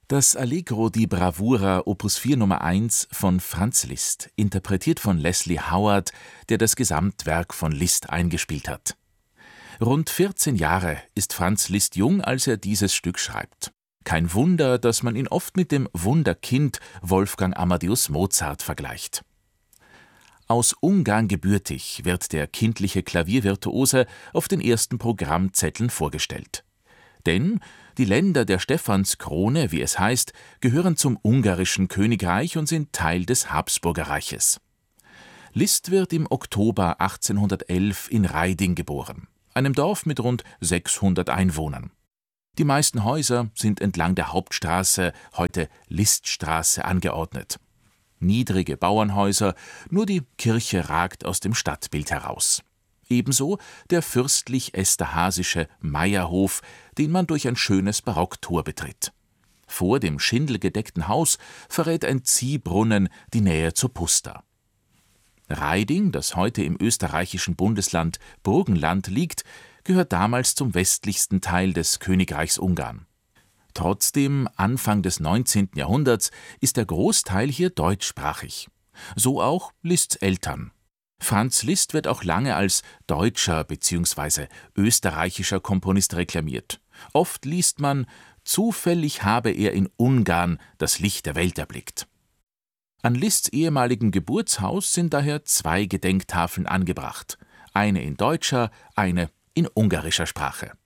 Das Allegro di Bravura Opus 4 Nummer 1 von Franz Liszt, interpretiert von Leslie Howard, der das Gesamtwerk von Liszt eingespielt hat. Rund 14 Jahre ist Franz Liszt jung, als er dieses Stück schreibt. Kein Wunder, dass man ihn oft mit dem Wunderkind Wolfgang Amadeus Mozart vergleicht. Aus Ungarn gebürtig wird der kindliche Klaviervirtuose auf den ersten Programmzetteln vorgestellt. Denn die Länder der Stephanskrone, wie es heißt, gehören zum ungarischen Königreich und sind Teil des Habsburgerreiches. Liszt wird im Oktober 1811 in Raiding geboren, einem Dorf mit rund 600 Einwohnern. Die meisten Häuser sind entlang der Hauptstraße, heute Lisztstraße, angeordnet. Niedrige Bauernhäuser, nur die Kirche ragt aus dem Stadtbild heraus. Ebenso der fürstlich-esterházische Meierhof, den man durch ein schönes Barocktor betritt. Vor dem schindelgedeckten Haus verrät ein Ziehbrunnen die Nähe zur Puster. Raiding, das heute im österreichischen Bundesland Burgenland liegt, gehört damals zum westlichsten Teil des Königreichs Ungarn. Trotzdem, Anfang des 19. Jahrhunderts ist der Großteil hier deutschsprachig. So auch Liszts Eltern. Franz Liszt wird auch lange als deutscher bzw. österreichischer Komponist reklamiert. Oft liest man, zufällig habe er in Ungarn das Licht der Welt erblickt. An Liszts ehemaligem Geburtshaus sind daher 2 Gedenktafeln angebracht. Eine in deutscher, eine in ungarischer Sprache.